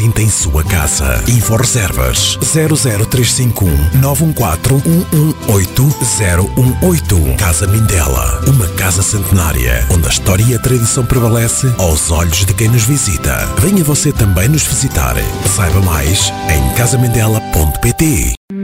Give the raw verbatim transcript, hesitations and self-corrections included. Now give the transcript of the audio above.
sinta em sua casa. Inforeservas zero zero três cinco um nove um quatro um um oito zero um oito. Casa Mindela, uma casa centenária, onde a história e a tradição prevalece aos olhos de quem nos visita. Venha você também nos visitar. Saiba mais em casa mindela ponto pt.